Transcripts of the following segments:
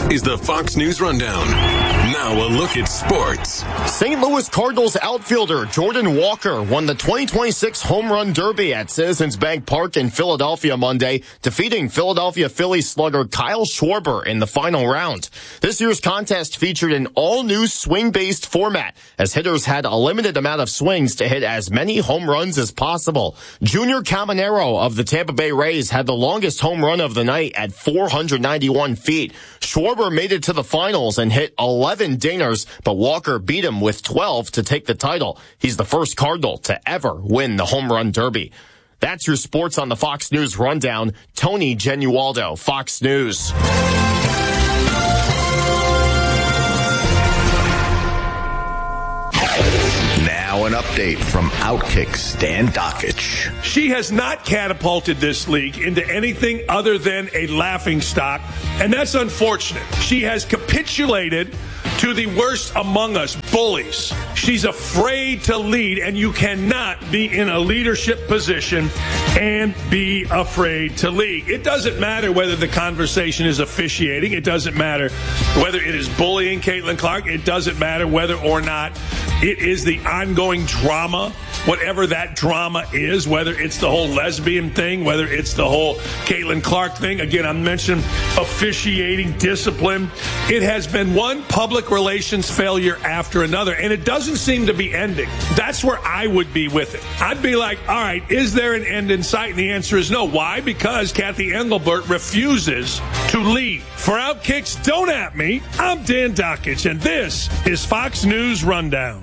is the Fox News Rundown. Now a look at sports. St. Louis Cardinals outfielder Jordan Walker won the 2026 Home Run Derby at Citizens Bank Park in Philadelphia Monday, defeating Philadelphia Phillies slugger Kyle Schwarber in the final round. This year's contest featured an all-new swing-based format, as hitters had a limited amount of swings to hit as many home runs as possible. Junior Caminero of the Tampa Bay Rays had the longest home run of the night at 491 feet. Schwarber made it to the finals and hit 11 dingers, but Walker beat him with 12 to take the title. He's the first Cardinal to ever win the Home Run Derby. That's your sports on the Fox News Rundown. Tony Genualdo, Fox News. Now an update from Outkick Stan Dockich. She has not catapulted this league into anything other than a laughingstock, and that's unfortunate. She has capitulated to the worst among us, bullies. She's afraid to lead, and you cannot be in a leadership position and be afraid to lead. It doesn't matter whether the conversation is officiating. It doesn't matter whether it is bullying Caitlin Clark. It doesn't matter whether or not it is the ongoing drama, whatever that drama is, whether it's the whole lesbian thing, whether it's the whole Caitlin Clark thing. Again, I'm mentioning officiating, discipline. It has been one public relations failure after another, and it doesn't seem to be ending. That's where I would be with it. I'd be like, all right, is there an end in sight? And the answer is no. Why? Because Kathy Engelbert refuses to lead. For Outkick's Don't At Me, I'm Dan Dockich, and this is Fox News Rundown.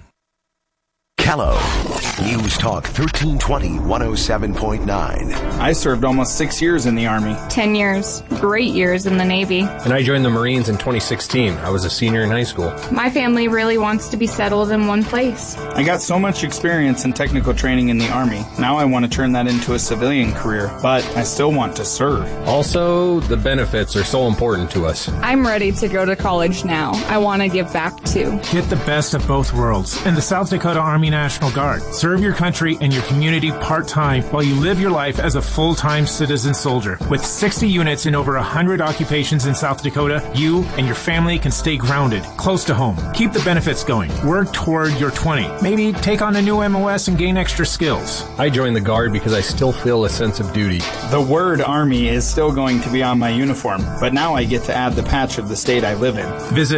Kello, News Talk 1320, 107.9. I served almost 6 years in the Army. 10 years. Great years in the Navy. And I joined the Marines in 2016. I was a senior in high school. My family really wants to be settled in one place. I got so much experience and technical training in the Army. Now I want to turn that into a civilian career, but I still want to serve. Also, the benefits are so important to us. I'm ready to go to college now. I want to give back too. Get the best of both worlds in the South Dakota Army National Guard. Serve your country and your community part-time while you live your life as a full-time citizen soldier. With 60 units in over 100 occupations in South Dakota, you and your family can stay grounded, close to home. Keep the benefits going. Work toward your 20. Maybe take on a new MOS and gain extra skills. I joined the Guard because I still feel a sense of duty. The word Army is still going to be on my uniform, but now I get to add the patch of the state I live in. Visit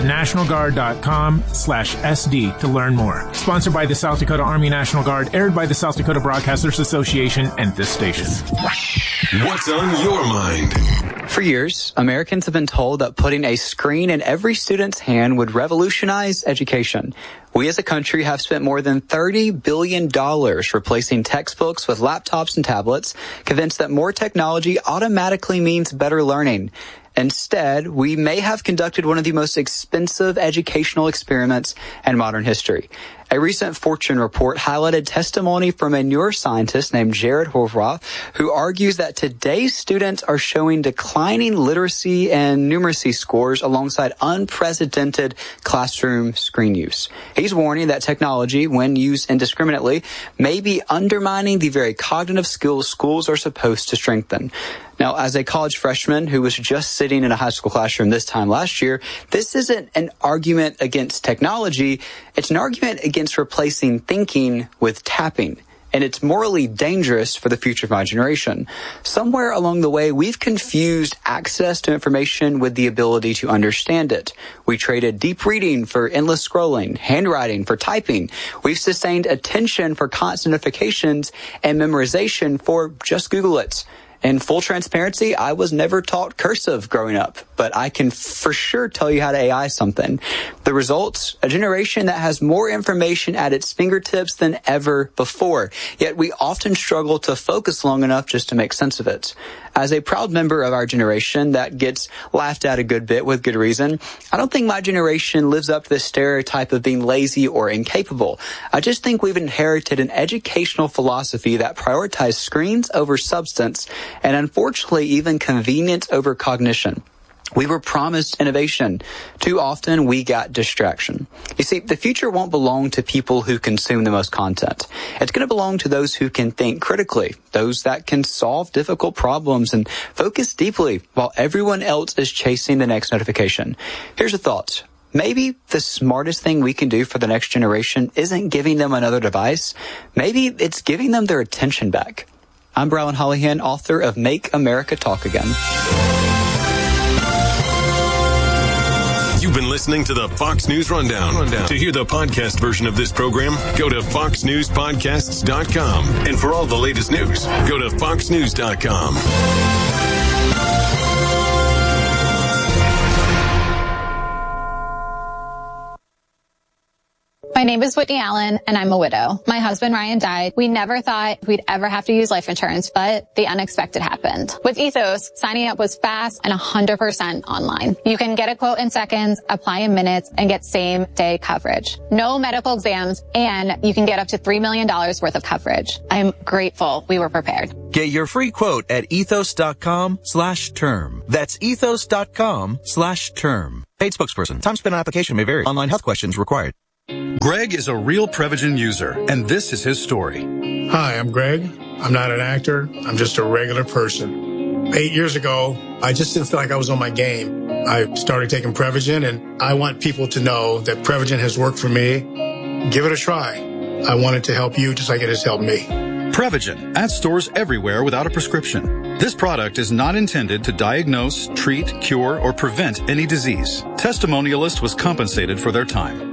nationalguard.com/SD to learn more. Sponsored by the South Dakota Army National Guard, aired by the South Dakota Broadcasters Association and this station. What's on your mind? For years, Americans have been told that putting a screen in every student's hand would revolutionize education. We as a country have spent more than $30 billion replacing textbooks with laptops and tablets, convinced that more technology automatically means better learning. Instead, we may have conducted one of the most expensive educational experiments in modern history. A recent Fortune report highlighted testimony from a neuroscientist named Jared Horvath, who argues that today's students are showing declining literacy and numeracy scores alongside unprecedented classroom screen use. He's warning that technology, when used indiscriminately, may be undermining the very cognitive skills schools are supposed to strengthen. Now, as a college freshman who was just sitting in a high school classroom this time last year, this isn't an argument against technology. It's an argument against replacing thinking with tapping. And it's morally dangerous for the future of my generation. Somewhere along the way, we've confused access to information with the ability to understand it. We traded deep reading for endless scrolling, handwriting for typing. We've sustained attention for constant notifications and memorization for just Google it. In full transparency, I was never taught cursive growing up, but I can for sure tell you how to AI something. The results, a generation that has more information at its fingertips than ever before, yet we often struggle to focus long enough just to make sense of it. As a proud member of our generation that gets laughed at a good bit with good reason, I don't think my generation lives up to the stereotype of being lazy or incapable. I just think we've inherited an educational philosophy that prioritizes screens over substance and unfortunately even convenience over cognition. We were promised innovation. Too often, we got distraction. You see, the future won't belong to people who consume the most content. It's going to belong to those who can think critically, those that can solve difficult problems and focus deeply while everyone else is chasing the next notification. Here's a thought. Maybe the smartest thing we can do for the next generation isn't giving them another device. Maybe it's giving them their attention back. I'm Brian Hollihan, author of Make America Talk Again. You've been listening to the Fox News Rundown. To hear the podcast version of this program, go to foxnewspodcasts.com. And for all the latest news, go to foxnews.com. My name is Whitney Allen, and I'm a widow. My husband, Ryan, died. We never thought we'd ever have to use life insurance, but the unexpected happened. With Ethos, signing up was fast and 100% online. You can get a quote in seconds, apply in minutes, and get same-day coverage. No medical exams, and you can get up to $3 million worth of coverage. I'm grateful we were prepared. Get your free quote at ethos.com/term. That's ethos.com/term. Paid spokesperson. Time spent on application may vary. Online health questions required. Greg is a real Prevagen user, and this is his story. Hi, I'm Greg. I'm not an actor. I'm just a regular person. 8 years ago, I just didn't feel like I was on my game. I started taking Prevagen, and I want people to know that Prevagen has worked for me. Give it a try. I want it to help you just like it has helped me. Prevagen, at stores everywhere without a prescription. This product is not intended to diagnose, treat, cure, or prevent any disease. Testimonialist was compensated for their time.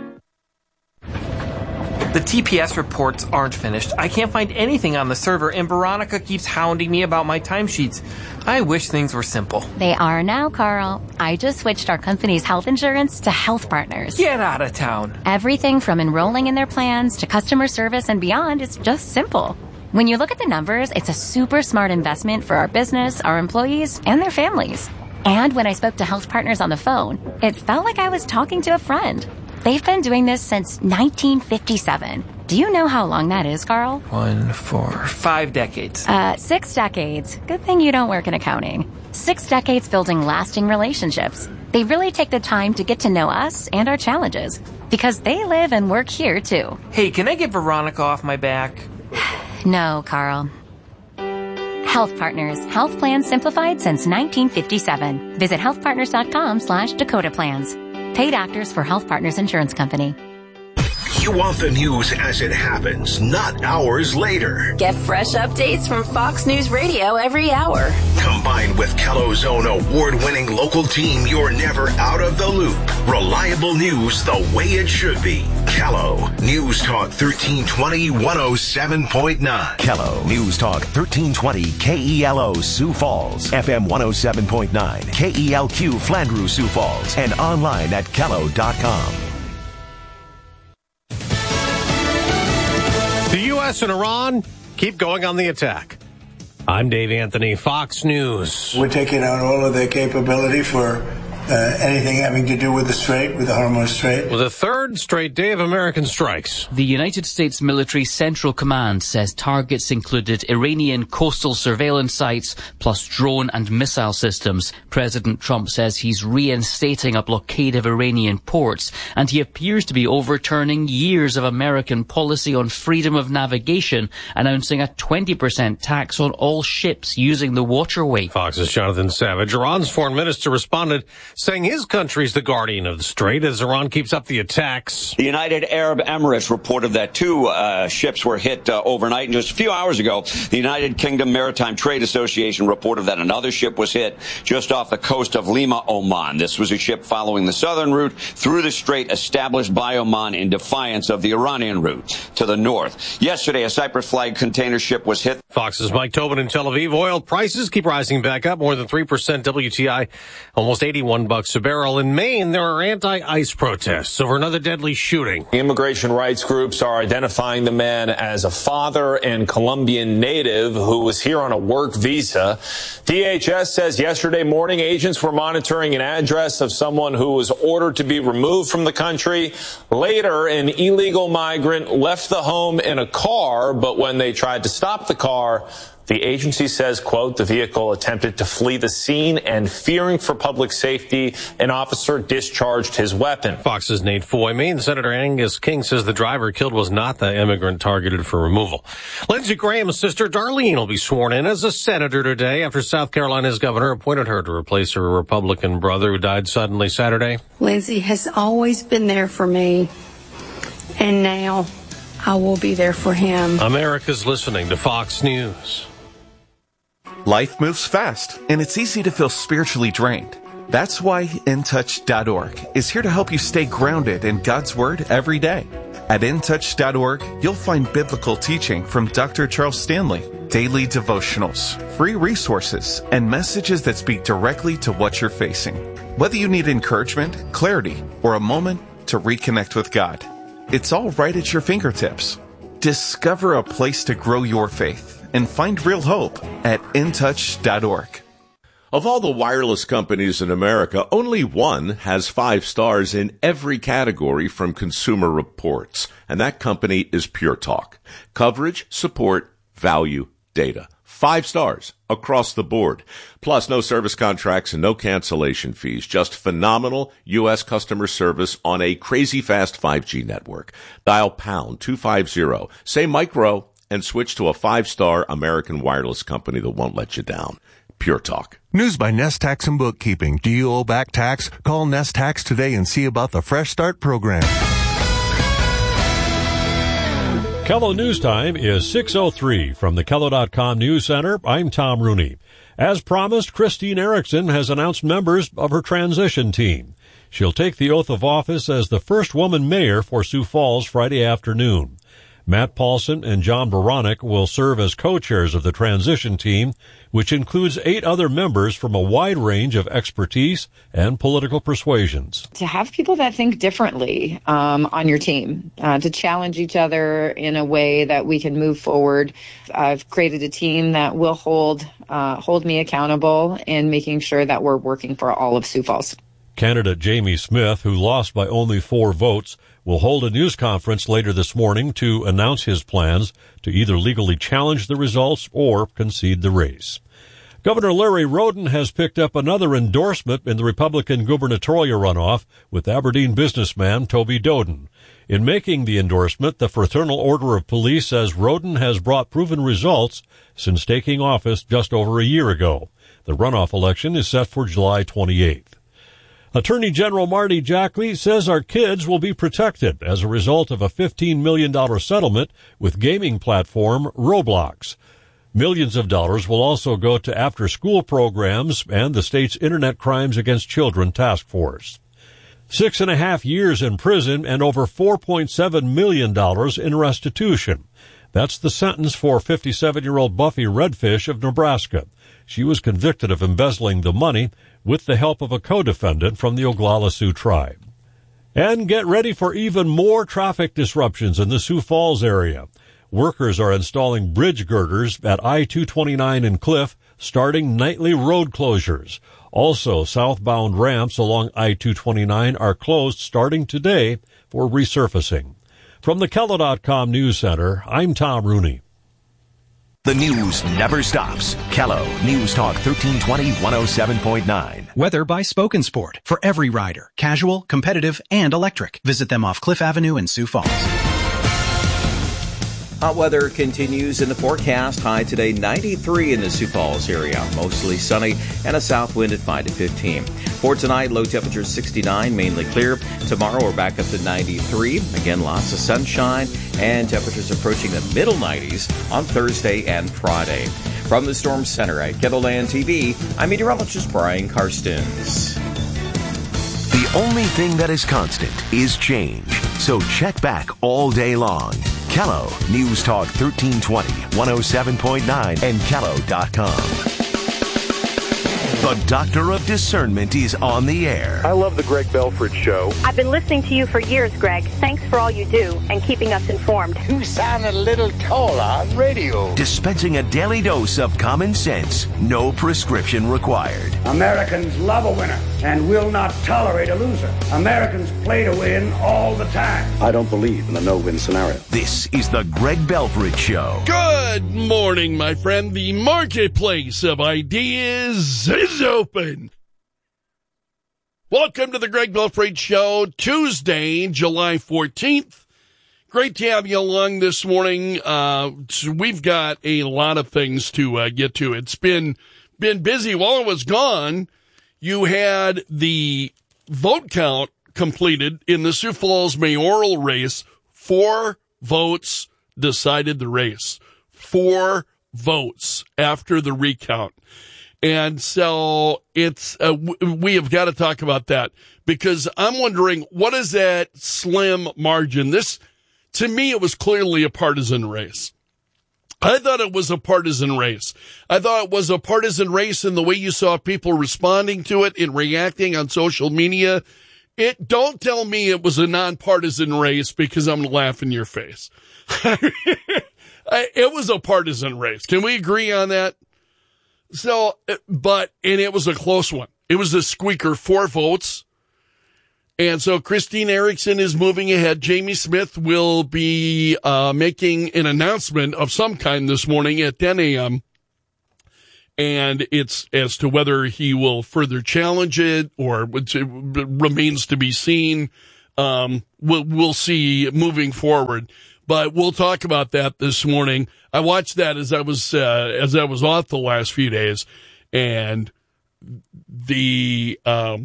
The TPS reports aren't finished. I can't find anything on the server, and Veronica keeps hounding me about my timesheets. I wish things were simple. They are now, Carl. I just switched our company's health insurance to Health Partners. Get out of town. Everything from enrolling in their plans to customer service and beyond is just simple. When you look at the numbers, it's a super smart investment for our business, our employees, and their families. And when I spoke to Health Partners on the phone, it felt like I was talking to a friend. They've been doing this since 1957. Do you know how long that is, Carl? 1, 4, 5 decades. 6 decades. Good thing you don't work in accounting. 6 decades building lasting relationships. They really take the time to get to know us and our challenges because they live and work here, too. Hey, can I get Veronica off my back? No, Carl. Health Partners. Health plans simplified since 1957. Visit healthpartners.com/Dakota Plans. Paid actors for Health Partners Insurance Company. You want the news as it happens, not hours later. Get fresh updates from Fox News Radio every hour. Combined with Kello's own award-winning local team, you're never out of the loop. Reliable news the way it should be. Kello News Talk 1320 107.9. Kello News Talk 1320 KELO Sioux Falls, FM 107.9, KELQ Flandreau Sioux Falls, and online at Kello.com. The U.S. and Iran keep going on the attack. I'm Dave Anthony, Fox News. We're taking out all of their capability for anything having to do with the Strait, with the Hormuz Strait. With a third straight day of American strikes. The United States Military Central Command says targets included Iranian coastal surveillance sites plus drone and missile systems. President Trump says he's reinstating a blockade of Iranian ports, and he appears to be overturning years of American policy on freedom of navigation, announcing a 20% tax on all ships using the waterway. Fox's Jonathan Savage. Iran's foreign minister responded saying his country's the guardian of the strait as Iran keeps up the attacks. The United Arab Emirates reported that 2 ships were hit overnight. And just a few hours ago, the United Kingdom Maritime Trade Association reported that another ship was hit just off the coast of Lima, Oman. This was a ship following the southern route through the strait established by Oman in defiance of the Iranian route to the north. Yesterday, a Cyprus flagged container ship was hit. Fox's Mike Tobin in Tel Aviv. Oil prices keep rising back up more than 3%. WTI almost $81 a barrel. In Maine, there are anti-ICE protests over another deadly shooting. Immigration rights groups are identifying the man as a father and Colombian native who was here on a work visa. DHS says yesterday morning agents were monitoring an address of someone who was ordered to be removed from the country. Later, an illegal migrant left the home in a car, but when they tried to stop the car, car. The agency says, quote, the vehicle attempted to flee the scene and fearing for public safety, an officer discharged his weapon. Fox's Nate Foy. Maine Senator Angus King says the driver killed was not the immigrant targeted for removal. Lindsey Graham's sister Darlene will be sworn in as a senator today after South Carolina's governor appointed her to replace her Republican brother who died suddenly Saturday. Lindsey has always been there for me, and now I will be there for him. America's listening to Fox News. Life moves fast, and it's easy to feel spiritually drained. That's why InTouch.org is here to help you stay grounded in God's Word every day. At InTouch.org, you'll find biblical teaching from Dr. Charles Stanley, daily devotionals, free resources, and messages that speak directly to what you're facing. Whether you need encouragement, clarity, or a moment to reconnect with God, it's all right at your fingertips. Discover a place to grow your faith and find real hope at InTouch.org. Of all the wireless companies in America, only one has 5 stars in every category from Consumer Reports, and that company is Pure Talk. Coverage, support, value, data. 5 stars across the board. Plus, no service contracts and no cancellation fees. Just phenomenal U.S. customer service on a crazy fast 5G network. Dial pound 250, say micro, and switch to a 5-star American wireless company that won't let you down. Pure Talk. News by Nest Tax and Bookkeeping. Do you owe back tax? Call Nest Tax today and see about the Fresh Start program. Kello News Time is 6:03 from the Kello.com News Center. I'm Tom Rooney. As promised, Christine Erickson has announced members of her transition team. She'll take the oath of office as the first woman mayor for Sioux Falls Friday afternoon. Matt Paulson and John Baranek will serve as co-chairs of the transition team, which includes 8 other members from a wide range of expertise and political persuasions. To have people that think differently on your team, to challenge each other in a way that we can move forward. I've created a team that will hold me accountable in making sure that we're working for all of Sioux Falls. Candidate Jamie Smith, who lost by only 4 votes, will hold a news conference later this morning to announce his plans to either legally challenge the results or concede the race. Governor Larry Roden has picked up another endorsement in the Republican gubernatorial runoff with Aberdeen businessman Toby Doden. In making the endorsement, the Fraternal Order of Police says Roden has brought proven results since taking office just over a year ago. The runoff election is set for July 28th. Attorney General Marty Jackley says our kids will be protected as a result of a $15 million settlement with gaming platform Roblox. Millions of dollars will also go to after-school programs and the state's Internet Crimes Against Children Task Force. 6.5 years in prison and over $4.7 million in restitution. That's the sentence for 57-year-old Buffy Redfish of Nebraska. She was convicted of embezzling the money with the help of a co-defendant from the Oglala Sioux tribe. And get ready for even more traffic disruptions in the Sioux Falls area. Workers are installing bridge girders at I-229 in Cliff, starting nightly road closures. Also, southbound ramps along I-229 are closed starting today for resurfacing. From the Kello.com News Center, I'm Tom Rooney. The news never stops. Kello News Talk 1320 107.9. Weather by Spoken Sport. For every rider. Casual, competitive, and electric. Visit them off Cliff Avenue in Sioux Falls. Hot weather continues in the forecast. High today 93 in the Sioux Falls area. Mostly sunny and a south wind at 5 to 15. For tonight, low temperature 69, mainly clear. Tomorrow we're back up to 93. Again, lots of sunshine and temperatures approaching the middle 90s on Thursday and Friday. From the Storm Center at KELOLAND TV, I'm meteorologist Brian Karstens. The only thing that is constant is change. So check back all day long. Kello News Talk 1320, 107.9, and Kello.com. The Doctor of Discernment is on the air. I love the Greg Belford Show. I've been listening to you for years, Greg. Thanks for all you do and keeping us informed. You sound a little taller on radio. Dispensing a daily dose of common sense, no prescription required. Americans love a winner and will not tolerate a loser. Americans play to win all the time. I don't believe in the no-win scenario. This is the Greg Belford Show. Good morning, my friend. The marketplace of ideas is open. Welcome to the Greg Belford Show, Tuesday, July 14th. Great to have you along this morning. We've got a lot of things to get to. It's been busy. While I was gone, you had the vote count completed in the Sioux Falls mayoral race. 4 votes decided the race. 4 votes after the recount. And so it's we have got to talk about that, because I'm wondering, what is that slim margin? This, to me, it was clearly a partisan race. I thought it was a partisan race. I thought it was a partisan race in the way you saw people responding to it and reacting on social media. Don't tell me it was a nonpartisan race, because I'm going to laugh in your face. It was a partisan race. Can we agree on that? So, and it was a close one. It was a squeaker, 4 votes. And so Christine Erickson is moving ahead. Jamie Smith will be making an announcement of some kind this morning at 10 a.m. And it's as to whether he will further challenge it or it remains to be seen. We'll see moving forward. But we'll talk about that this morning. I watched that as I was off the last few days, and it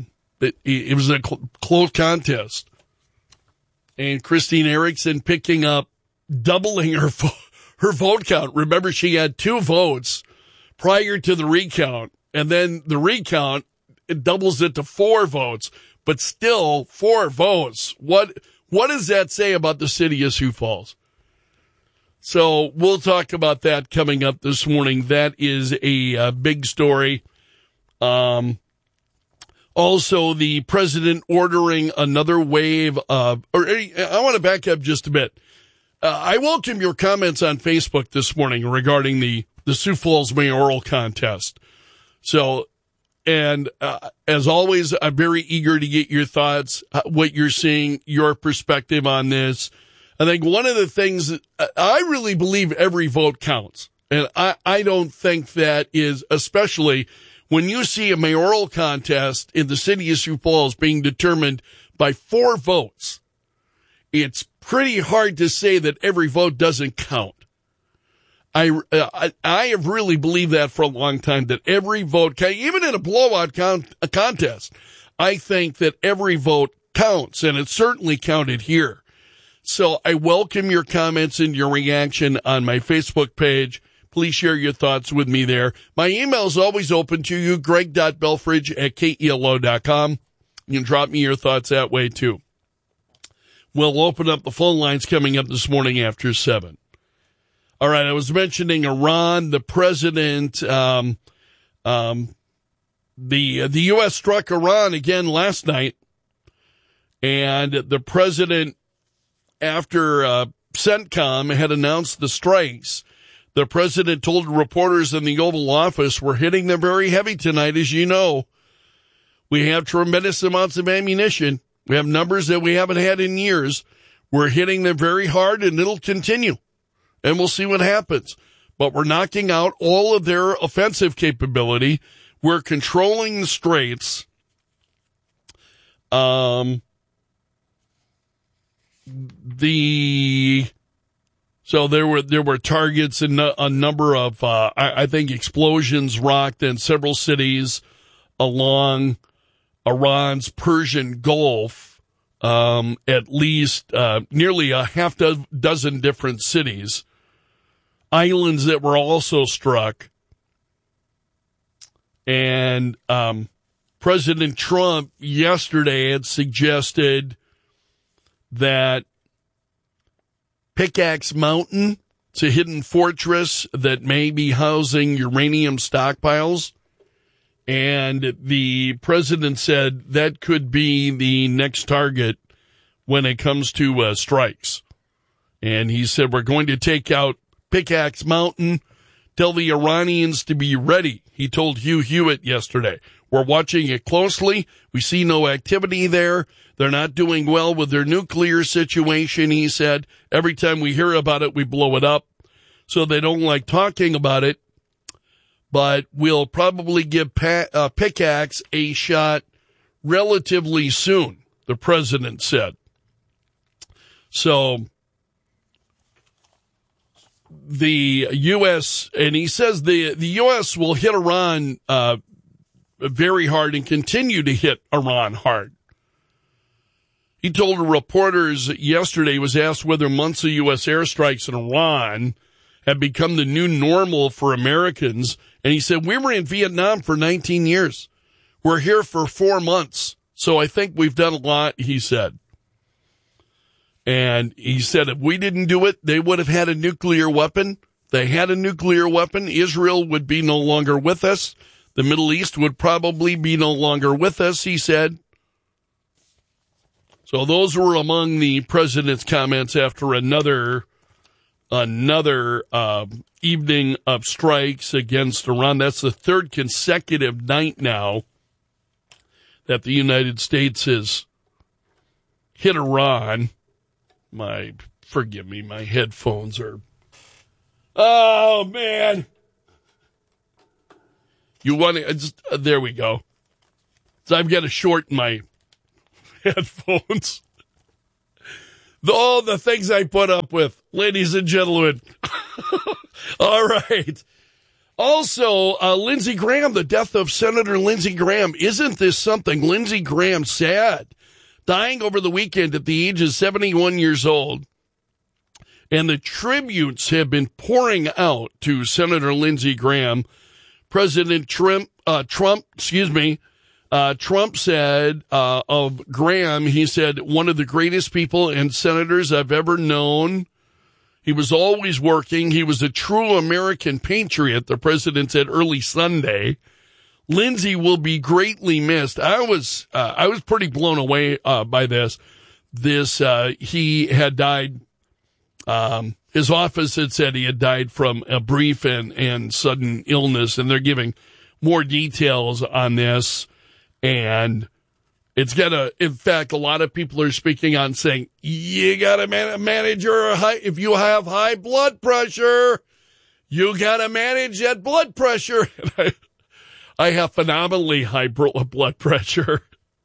was a close contest. And Christine Erickson picking up, doubling her vote count. Remember, she had 2 votes prior to the recount, and then the recount, it doubles it to 4 votes, but still 4 votes. What does that say about the city of Sioux Falls? So we'll talk about that coming up this morning. That is a big story. Also, the president ordering another wave of, I want to back up just a bit. I welcome your comments on Facebook this morning regarding the Sioux Falls mayoral contest. So, and as always, I'm very eager to get your thoughts, what you're seeing, your perspective on this. I think one of the things, I really believe every vote counts. And I don't think that is, especially when you see a mayoral contest in the city of Sioux Falls being determined by 4 votes, it's pretty hard to say that every vote doesn't count. I have really believed that for a long time, that every vote, even in a blowout contest, I think that every vote counts, and it certainly counted here. So I welcome your comments and your reaction on my Facebook page. Please share your thoughts with me there. My email is always open to you, greg.belfridge@kelo.com. You can drop me your thoughts that way, too. We'll open up the phone lines coming up this morning after 7. All right, I was mentioning Iran. The president, the U.S. struck Iran again last night, and the president, after CENTCOM had announced the strikes, the president told reporters in the Oval Office, "We're hitting them very heavy tonight, as you know. We have tremendous amounts of ammunition. We have numbers that we haven't had in years. We're hitting them very hard, and it'll continue. And we'll see what happens. But we're knocking out all of their offensive capability. We're controlling the straits." So there were targets and a number of I think explosions rocked in several cities along Iran's Persian Gulf. At least nearly a half dozen different cities. Islands that were also struck. And President Trump yesterday had suggested that Pickaxe Mountain, it's a hidden fortress that may be housing uranium stockpiles, And the president said that could be the next target when it comes to strikes. And he said, we're going to take out Pickaxe Mountain, tell the Iranians to be ready. He told Hugh Hewitt yesterday. We're watching it closely. We see no activity there. They're not doing well with their nuclear situation, he said. Every time we hear about it, we blow it up. So they don't like talking about it. But we'll probably give Pickaxe a shot relatively soon, the president said. So the U.S., and he says the U.S. will hit Iran very hard and continue to hit Iran hard. He told reporters yesterday, he was asked whether months of U.S. airstrikes in Iran have become the new normal for Americans. And he said, we were in Vietnam for 19 years. We're here for 4 months. So I think we've done a lot, he said. And he said if we didn't do it, they would have had a nuclear weapon. They had a nuclear weapon. Israel would be no longer with us. The Middle East would probably be no longer with us, he said. So those were among the president's comments after another evening of strikes against Iran. That's the third consecutive night now that the United States has hit Iran. Forgive me, my headphones are, oh man. You want to, there we go. So I've got to shorten my headphones. All the things I put up with, ladies and gentlemen. All right. Also, Lindsey Graham, the death of Senator Lindsey Graham. Isn't this something? Lindsey Graham, sad, dying over the weekend at the age of 71 years old. And the tributes have been pouring out to Senator Lindsey Graham. President Trump said of Graham, he said, one of the greatest people and senators I've ever known. He was always working. He was a true American patriot, the president said early Sunday. Lindsey will be greatly missed. I was pretty blown away by this. He had died. His office had said he had died from a brief and sudden illness, and they're giving more details on this. And it's in fact, a lot of people are speaking on saying, you got to manage if you have high blood pressure, you got to manage that blood pressure. And I have phenomenally high blood pressure.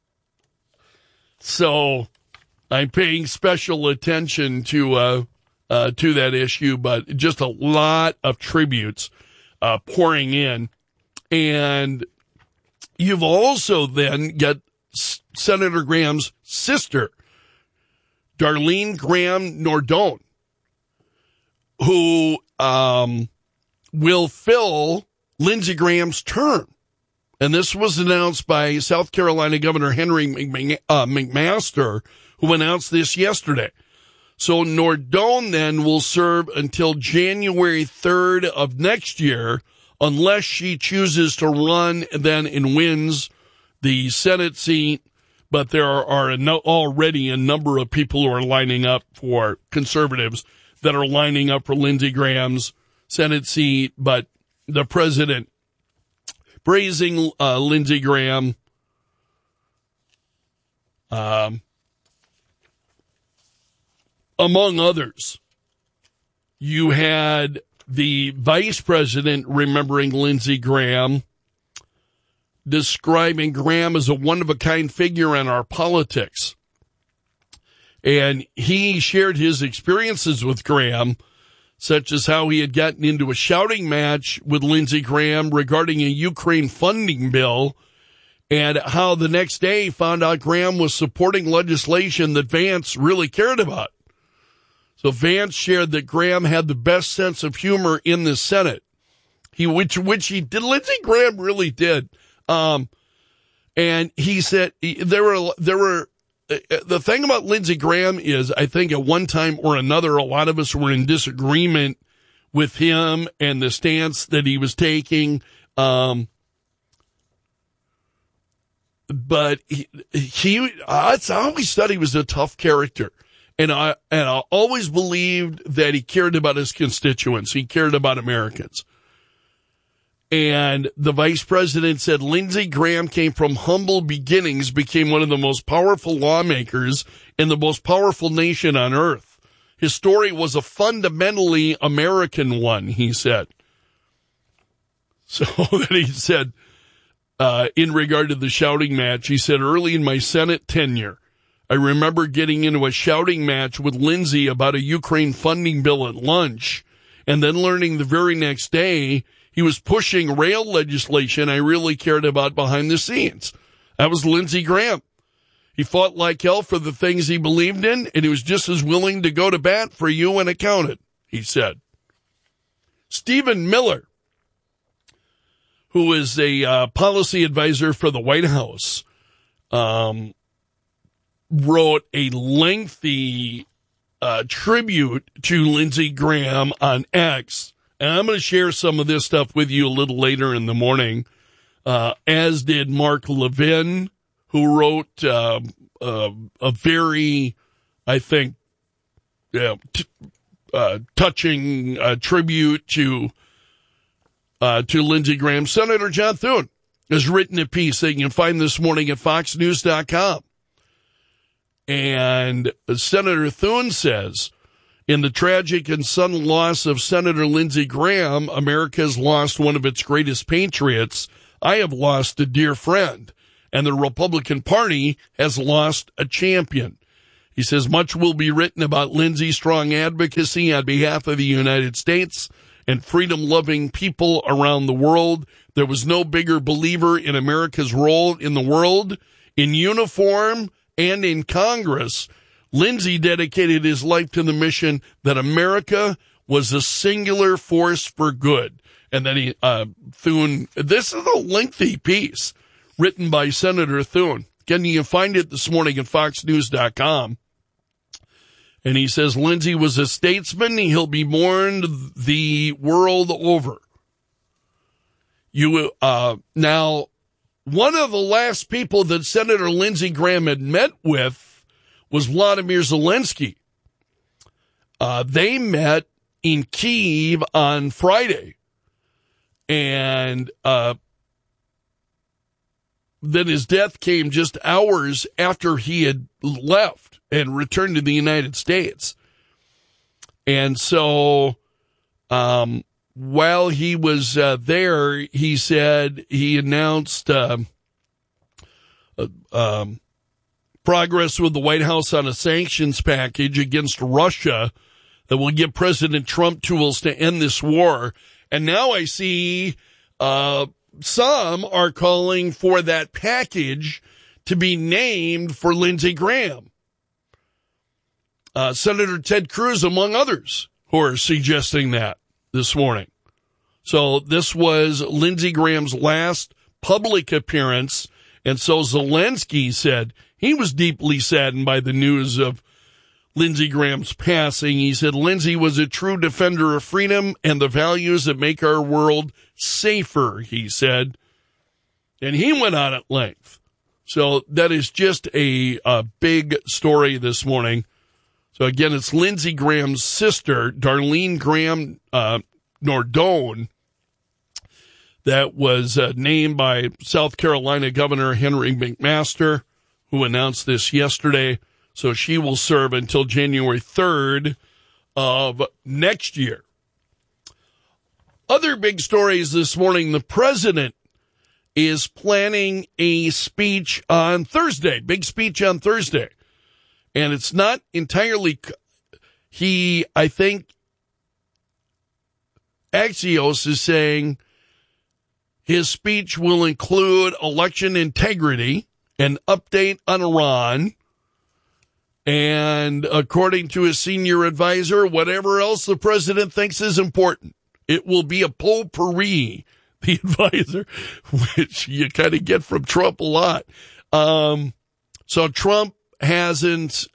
So I'm paying special attention to that issue, but just a lot of tributes pouring in. And you've also then got Senator Graham's sister, Darlene Graham Nordone, who will fill Lindsey Graham's term. And this was announced by South Carolina Governor Henry McMaster, who announced this yesterday. So Nordone then will serve until January 3rd of next year, unless she chooses to run then and wins the Senate seat. But there are already a number of people who are lining up for conservatives that are lining up for Lindsey Graham's Senate seat. But the president praising Lindsey Graham. Among others, you had the vice president remembering Lindsey Graham, describing Graham as a one-of-a-kind figure in our politics. And he shared his experiences with Graham, such as how he had gotten into a shouting match with Lindsey Graham regarding a Ukraine funding bill, and how the next day found out Graham was supporting legislation that Vance really cared about. So Vance shared that Graham had the best sense of humor in the Senate, which he did. Lindsey Graham really did. And he said there were the thing about Lindsey Graham is, I think at one time or another, a lot of us were in disagreement with him and the stance that he was taking. But I always thought he was a tough character. And I always believed that he cared about his constituents. He cared about Americans. And the vice president said Lindsey Graham came from humble beginnings, became one of the most powerful lawmakers in the most powerful nation on earth. His story was a fundamentally American one, he said. So that he said, in regard to the shouting match, he said, early in my Senate tenure, I remember getting into a shouting match with Lindsey about a Ukraine funding bill at lunch, and then learning the very next day he was pushing rail legislation I really cared about behind the scenes. That was Lindsey Graham. He fought like hell for the things he believed in, and he was just as willing to go to bat for you and account it, he said. Stephen Miller, who is a policy advisor for the White House, wrote a lengthy tribute to Lindsey Graham on X. And I'm going to share some of this stuff with you a little later in the morning, as did Mark Levin, who wrote a very, I think, touching tribute to Lindsey Graham. Senator John Thune has written a piece that you can find this morning at foxnews.com. And Senator Thune says, in the tragic and sudden loss of Senator Lindsey Graham, America has lost one of its greatest patriots. I have lost a dear friend, and the Republican Party has lost a champion. He says much will be written about Lindsey's strong advocacy on behalf of the United States and freedom-loving people around the world. There was no bigger believer in America's role in the world, in uniform and in Congress. Lindsey dedicated his life to the mission that America was a singular force for good. And then Thune, this is a lengthy piece written by Senator Thune. Again, you can find it this morning at foxnews.com. And he says Lindsey was a statesman. He'll be mourned the world over. Now, one of the last people that Senator Lindsey Graham had met with was Vladimir Zelensky. They met in Kyiv on Friday. And then his death came just hours after he had left and returned to the United States. And so while he was there, he said he announced progress with the White House on a sanctions package against Russia that will give President Trump tools to end this war. And now I see some are calling for that package to be named for Lindsey Graham. Senator Ted Cruz, among others, who are suggesting that this morning. So this was Lindsey Graham's last public appearance, and so Zelensky said he was deeply saddened by the news of Lindsey Graham's passing. He said Lindsey was a true defender of freedom and the values that make our world safer, he said. And he went on at length. So that is just a big story this morning. So again, it's Lindsey Graham's sister, Darlene Graham Nardone, that was named by South Carolina Governor Henry McMaster, who announced this yesterday. So she will serve until January 3rd of next year. Other big stories this morning. The president is planning a speech on Thursday, big speech on Thursday. And it's not entirely, I think Axios is saying his speech will include election integrity, an update on Iran, and according to his senior advisor, whatever else the president thinks is important. It will be a potpourri, the advisor, which you kind of get from Trump a lot. So Trump hasn't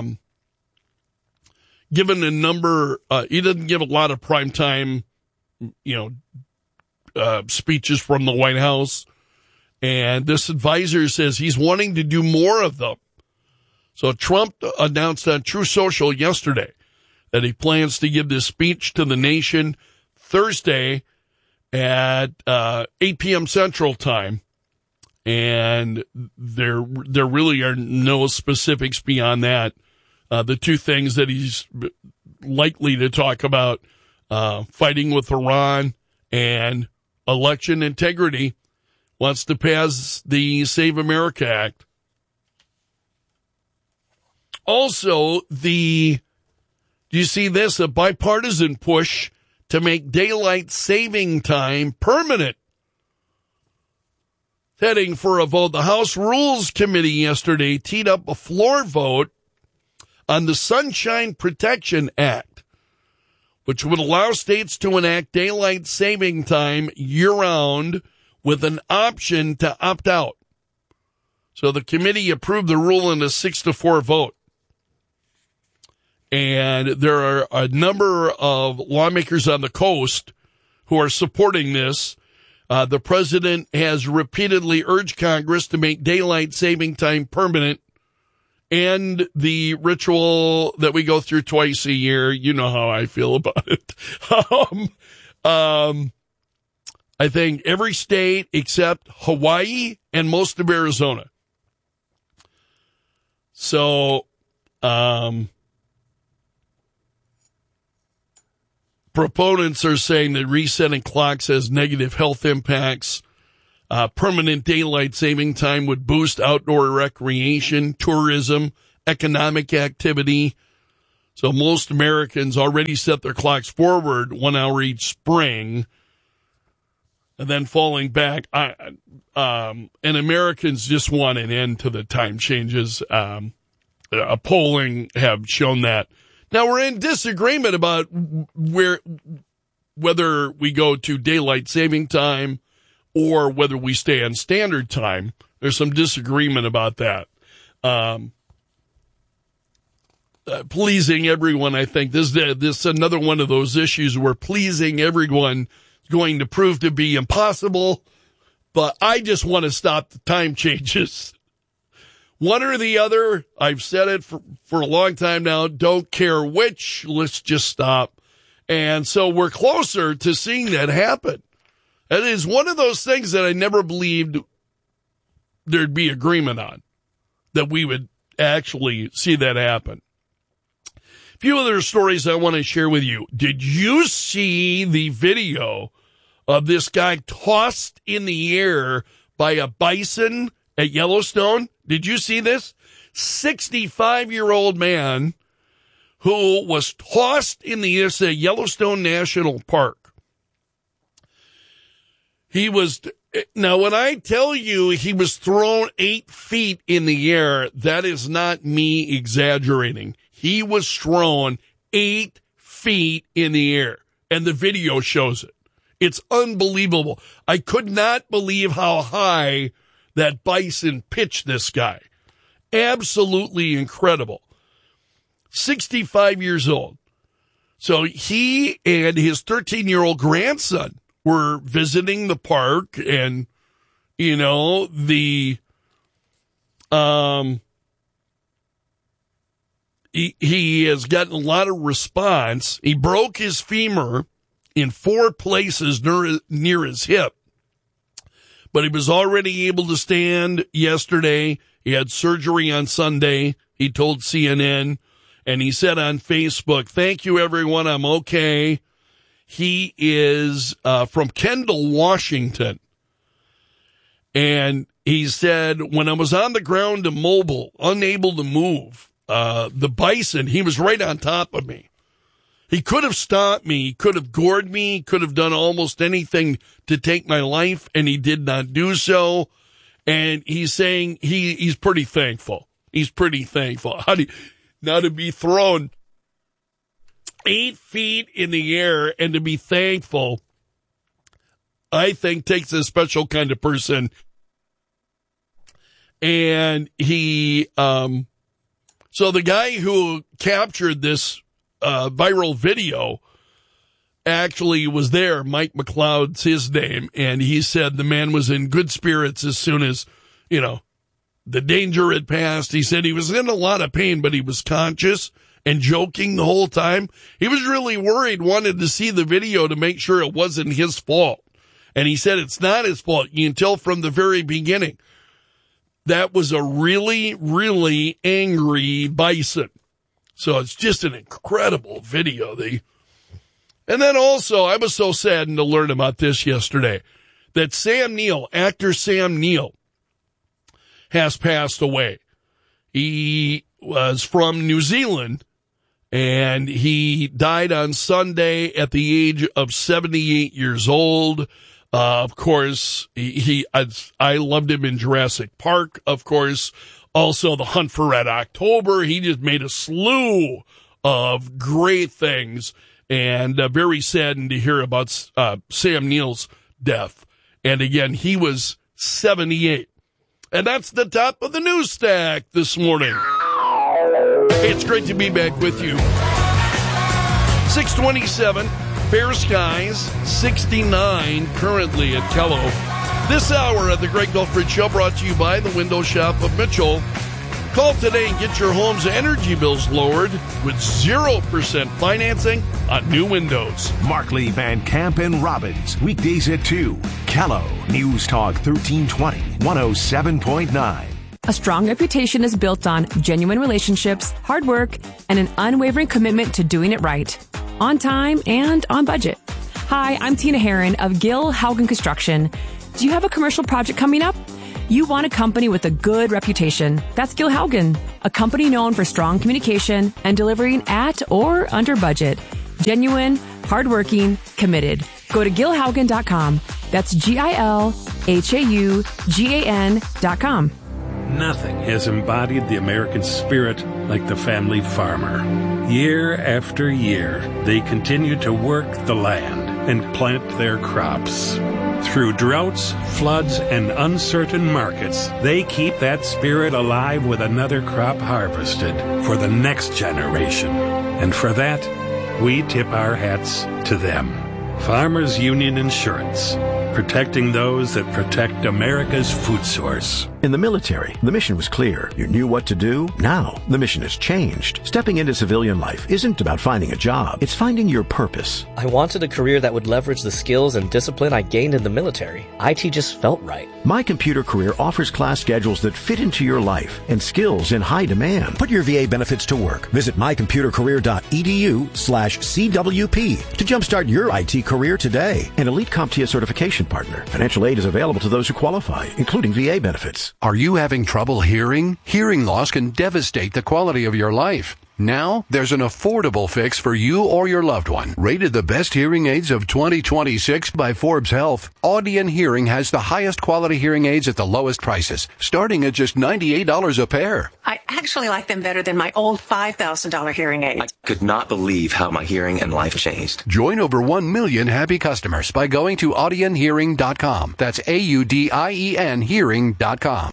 given a number. He doesn't give a lot of primetime, speeches from the White House. And this advisor says he's wanting to do more of them. So Trump announced on Truth Social yesterday that he plans to give this speech to the nation Thursday at 8 p.m. Central Time. And there really are no specifics beyond that. The two things that he's likely to talk about, fighting with Iran and election integrity, wants to pass the Save America Act. Also, do you see this? A bipartisan push to make daylight saving time permanent. Heading for a vote. The House Rules Committee yesterday teed up a floor vote on the Sunshine Protection Act, which would allow states to enact daylight saving time year-round with an option to opt out. So the committee approved the rule in a 6-4 vote. And there are a number of lawmakers on the coast who are supporting this. The president has repeatedly urged Congress to make daylight saving time permanent, and the ritual that we go through twice a year. You know how I feel about it. I think every state except Hawaii and most of Arizona. So, proponents are saying that resetting clocks has negative health impacts. Permanent daylight saving time would boost outdoor recreation, tourism, economic activity. So most Americans already set their clocks forward 1 hour each spring and then falling back. And Americans just want an end to the time changes. Polling have shown that. Now, we're in disagreement about whether we go to daylight saving time or whether we stay on standard time. There's some disagreement about that. Pleasing everyone, I think. This is another one of those issues where pleasing everyone is going to prove to be impossible, but I just want to stop the time changes. One or the other, I've said it for a long time now, don't care which, let's just stop. And so we're closer to seeing that happen. It is one of those things that I never believed there'd be agreement on, that we would actually see that happen. A few other stories I want to share with you. Did you see the video of this guy tossed in the air by a bison at Yellowstone? Did you see this? 65-year-old man who was tossed in the air at Yellowstone National Park. Now, when I tell you he was thrown 8 feet in the air, that is not me exaggerating. He was thrown 8 feet in the air, and the video shows it. It's unbelievable. I could not believe how high that bison pitched this guy. Absolutely incredible. 65 years old. So he and his 13-year-old grandson were visiting the park, and, you know, he has gotten a lot of response. He broke his femur in 4 places near his hip, but he was already able to stand yesterday. He had surgery on Sunday, he told CNN, and he said on Facebook, "Thank you, everyone, I'm okay." He is from Kendall, Washington. And he said, when I was on the ground immobile, unable to move, the bison, he was right on top of me. He could have stopped me. He could have gored me. He could have done almost anything to take my life, and he did not do so. And he's saying he's pretty thankful. He's pretty thankful. Now to be thrown 8 feet in the air and to be thankful, I think takes a special kind of person. And he, so the guy who captured this viral video actually was there. Mike McLeod's his name, and he said the man was in good spirits as soon as, the danger had passed. He said he was in a lot of pain, but he was conscious and joking the whole time. He was really worried, wanted to see the video to make sure it wasn't his fault. And he said it's not his fault. You can tell from the very beginning. That was a really, really angry bison. So it's just an incredible video. And then also, I was so saddened to learn about this yesterday, that Sam Neill, actor Sam Neill, has passed away. He was from New Zealand, and he died on Sunday at the age of 78 years old. Of course, I loved him in Jurassic Park, of course. Also, The Hunt for Red October. He just made a slew of great things, and very saddened to hear about Sam Neill's death. And again, he was 78. And that's the top of the news stack this morning. It's great to be back with you. 627, fair skies, 69 currently at Kello. This hour of the Greg Belford Show brought to you by the Window Shop of Mitchell. Call today and get your home's energy bills lowered with 0% financing on new windows. Markley, Van Camp, and Robbins. Weekdays at 2. Kello. News Talk 1320. 107.9. A strong reputation is built on genuine relationships, hard work, and an unwavering commitment to doing it right. On time and on budget. Hi, I'm Tina Herron of Gil Haugen Construction. Do you have a commercial project coming up? You want a company with a good reputation. That's Gil Haugen, a company known for strong communication and delivering at or under budget. Genuine, hardworking, committed. Go to gilhaugen.com. That's GILHAUGAN.com. Nothing has embodied the American spirit like the family farmer. Year after year, they continue to work the land and plant their crops. Through droughts, floods, and uncertain markets, they keep that spirit alive with another crop harvested for the next generation. And for that, we tip our hats to them. Farmers Union Insurance, protecting those that protect America's food source. In the military, the mission was clear. You knew what to do. Now, the mission has changed. Stepping into civilian life isn't about finding a job. It's finding your purpose. I wanted a career that would leverage the skills and discipline I gained in the military. IT just felt right. My Computer Career offers class schedules that fit into your life and skills in high demand. Put your VA benefits to work. Visit mycomputercareer.edu/CWP to jumpstart your IT career today. An Elite CompTIA certification partner. Financial aid is available to those who qualify, including VA benefits. Are you having trouble hearing? Hearing loss can devastate the quality of your life. Now, there's an affordable fix for you or your loved one. Rated the best hearing aids of 2026 by Forbes Health, Audion Hearing has the highest quality hearing aids at the lowest prices, starting at just $98 a pair. I actually like them better than my old $5,000 hearing aids. I could not believe how my hearing and life changed. Join over 1 million happy customers by going to audionhearing.com. That's AUDIEN hearing.com.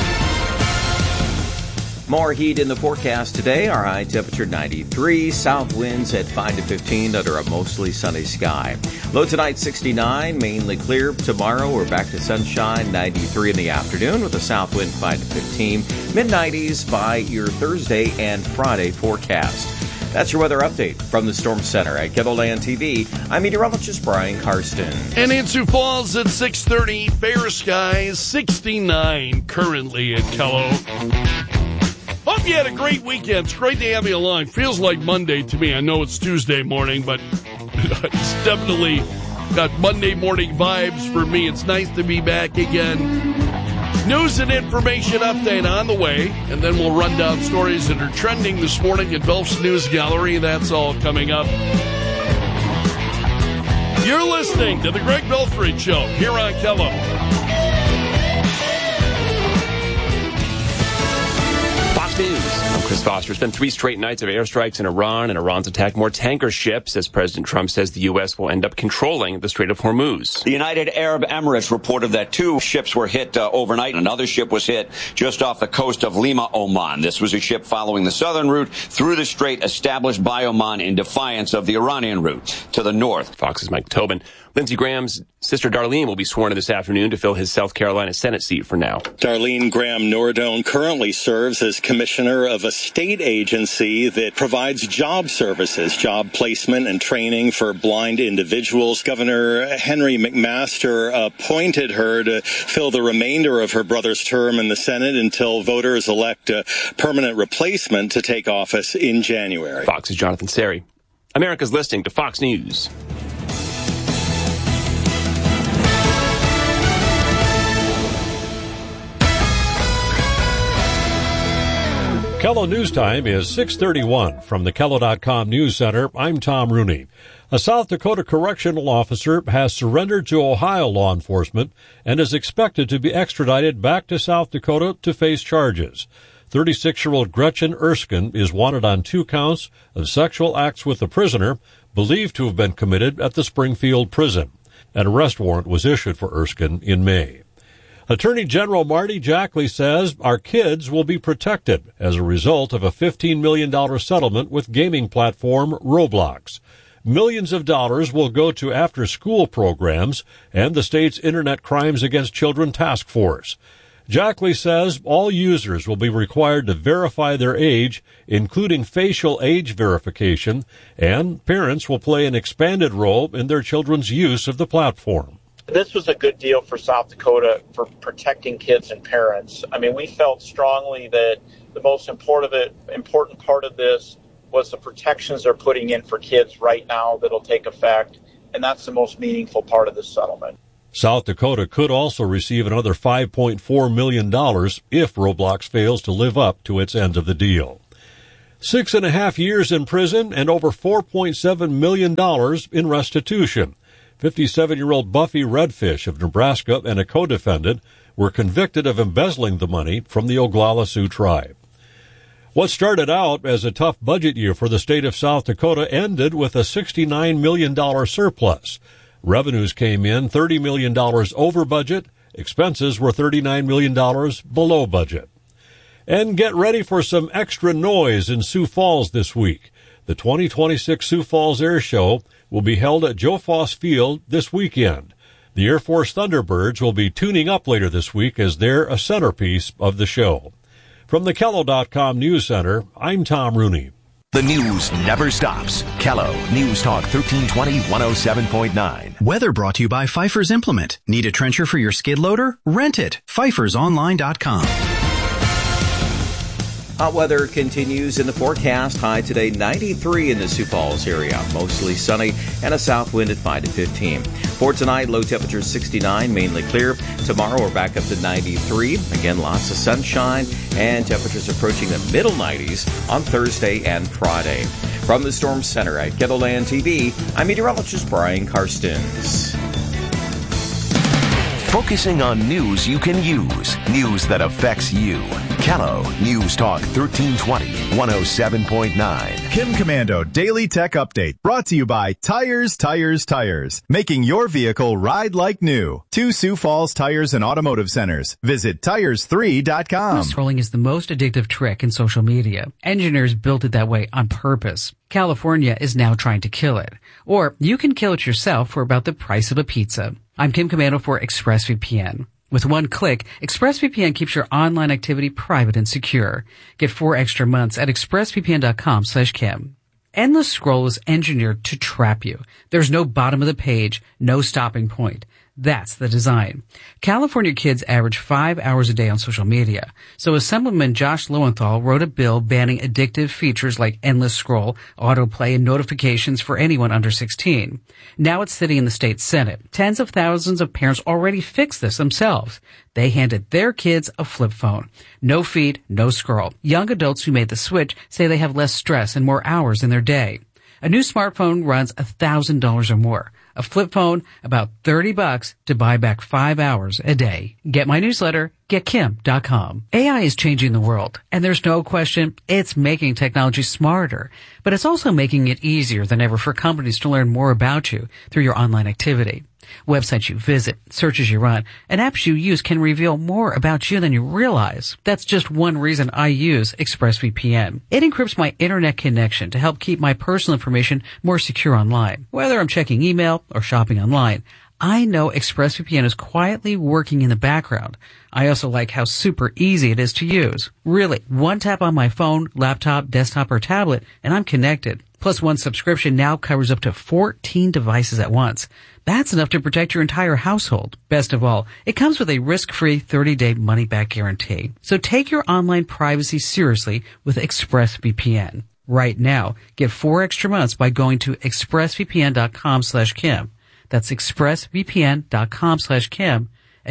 More heat in the forecast today. Our high temperature 93. South winds at 5 to 15 under a mostly sunny sky. Low tonight 69, mainly clear. Tomorrow we're back to sunshine, 93 in the afternoon with a south wind 5 to 15. Mid-90s by your Thursday and Friday forecast. That's your weather update from the Storm Center at KELOLAND TV. I'm meteorologist Brian Karsten. And in Sioux Falls at 6:30, fair skies, 69 currently at Kello. Hope you had a great weekend. It's great to have you along. Feels like Monday to me. I know it's Tuesday morning, but it's definitely got Monday morning vibes for me. It's nice to be back again. News and information update on the way, and then we'll run down stories that are trending this morning at Belf's News Gallery. That's all coming up. You're listening to the Greg Belford Show here on Kello. Fox News. I'm Chris Chris Foster. It's been 3 straight nights of airstrikes in Iran, and Iran's attacked more tanker ships as President Trump says the U.S. will end up controlling the Strait of Hormuz. The United Arab Emirates reported that 2 ships were hit overnight. Another ship was hit just off the coast of Lima, Oman. This was a ship following the southern route through the strait established by Oman in defiance of the Iranian route to the north. Fox's Mike Tobin. Lindsey Graham's sister Darlene will be sworn in this afternoon to fill his South Carolina Senate seat for now. Darlene Graham Nordone currently serves as commissioner of a state agency that provides job services, job placement and training for blind individuals. Governor Henry McMaster appointed her to fill the remainder of her brother's term in the Senate until voters elect a permanent replacement to take office in January. Fox's Jonathan Seri. America's listening to Fox News. KELO News Time is 6:31 from the KELO.com News Center. I'm Tom Rooney. A South Dakota correctional officer has surrendered to Ohio law enforcement and is expected to be extradited back to South Dakota to face charges. 36-year-old Gretchen Erskine is wanted on 2 counts of sexual acts with a prisoner believed to have been committed at the Springfield prison. An arrest warrant was issued for Erskine in May. Attorney General Marty Jackley says our kids will be protected as a result of a $15 million settlement with gaming platform Roblox. Millions of dollars will go to after-school programs and the state's Internet Crimes Against Children Task Force. Jackley says all users will be required to verify their age, including facial age verification, and parents will play an expanded role in their children's use of the platform. This was a good deal for South Dakota for protecting kids and parents. I mean, we felt strongly that the most important part of this was the protections they're putting in for kids right now that'll take effect, and that's the most meaningful part of this settlement. South Dakota could also receive another $5.4 million if Roblox fails to live up to its end of the deal. 6.5 years in prison and over $4.7 million in restitution. 57-year-old Buffy Redfish of Nebraska and a co-defendant were convicted of embezzling the money from the Oglala Sioux tribe. What started out as a tough budget year for the state of South Dakota ended with a $69 million surplus. Revenues came in $30 million over budget. Expenses were $39 million below budget. And get ready for some extra noise in Sioux Falls this week. The 2026 Sioux Falls Air Show will be held at Joe Foss Field this weekend. The Air Force Thunderbirds will be tuning up later this week as they're a centerpiece of the show. From the KELO.com News Center, I'm Tom Rooney. The news never stops. KELO News Talk 1320 107.9. Weather brought to you by Pfeiffer's Implement. Need a trencher for your skid loader? Rent it. PfeiffersOnline.com. Hot weather continues in the forecast. High today 93 in the Sioux Falls area. Mostly sunny and a south wind at 5 to 15. For tonight, low temperature 69, mainly clear. Tomorrow we're back up to 93. Again, lots of sunshine and temperatures approaching the middle 90s on Thursday and Friday. From the Storm Center at KELOLAND TV, I'm meteorologist Brian Karstens. Focusing on news you can use. News that affects you. KELO News Talk 1320 107.9. Kim Commando Daily Tech Update. Brought to you by Tires. Making your vehicle ride like new. 2 Sioux Falls Tires and Automotive Centers. Visit tires3.com. Scrolling is the most addictive trick in social media. Engineers built it that way on purpose. California is now trying to kill it. Or you can kill it yourself for about the price of a pizza. I'm Kim Commando for ExpressVPN. With one click, ExpressVPN keeps your online activity private and secure. Get 4 extra months at expressvpn.com/Kim. Endless Scroll is engineered to trap you. There's no bottom of the page, no stopping point. That's the design. California kids average 5 hours a day on social media. So Assemblyman Josh Lowenthal wrote a bill banning addictive features like endless scroll, autoplay, and notifications for anyone under 16. Now it's sitting in the state Senate. Tens of thousands of parents already fixed this themselves. They handed their kids a flip phone. No feed, no scroll. Young adults who made the switch say they have less stress and more hours in their day. A new smartphone runs $1,000 or more. A flip phone, about $30 to buy back 5 hours a day. Get my newsletter, getkim.com. AI is changing the world, and there's no question it's making technology smarter, but it's also making it easier than ever for companies to learn more about you through your online activity. Websites you visit, searches you run, and apps you use can reveal more about you than you realize. That's just one reason I use ExpressVPN. It encrypts my internet connection to help keep my personal information more secure online. Whether I'm checking email or shopping online, I know ExpressVPN is quietly working in the background. I also like how super easy it is to use. Really, one tap on my phone, laptop, desktop, or tablet, and I'm connected. Plus, one subscription now covers up to 14 devices at once. That's enough to protect your entire household. Best of all, it comes with a risk-free 30-day money-back guarantee. So take your online privacy seriously with ExpressVPN. Right now, get 4 extra months by going to expressvpn.com/Kim. That's expressvpn.com/Kim,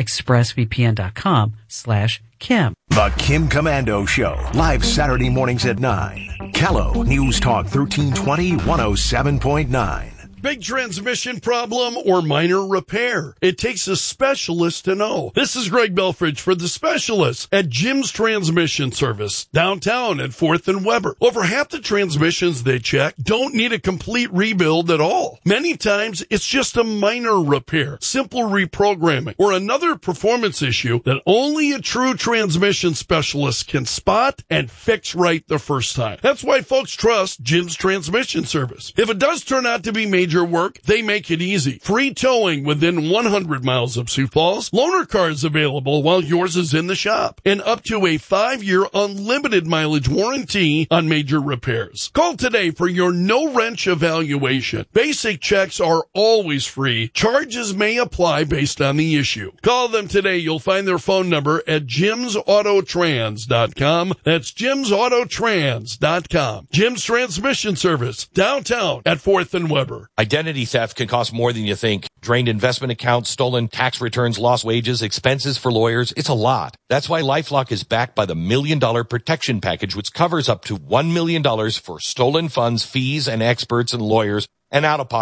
expressvpn.com/Kim. The Kim Komando Show, live Saturday mornings at 9. Callow News Talk 1320 107.9. Big transmission problem or minor repair? It takes a specialist to know. This is Greg Belfridge for the specialists at Jim's Transmission Service, downtown at 4th and Weber. Over half the transmissions they check don't need a complete rebuild at all. Many times, it's just a minor repair, simple reprogramming, or another performance issue that only a true transmission specialist can spot and fix right the first time. That's why folks trust Jim's Transmission Service. If it does turn out to be major work, they make it easy. Free towing within 100 miles of Sioux Falls. Loaner cars available while yours is in the shop. And up to a 5-year unlimited mileage warranty on major repairs. Call today for your no-wrench evaluation. Basic checks are always free. Charges may apply based on the issue. Call them today. You'll find their phone number at jimsautotrans.com. That's jimsautotrans.com. Jim's Transmission Service, downtown at 4th and Weber. Identity theft can cost more than you think. Drained investment accounts, stolen tax returns, lost wages, expenses for lawyers. It's a lot. That's why LifeLock is backed by the $1 Million Protection Package, which covers up to $1 million for stolen funds, fees, and experts and lawyers and out-of-pocket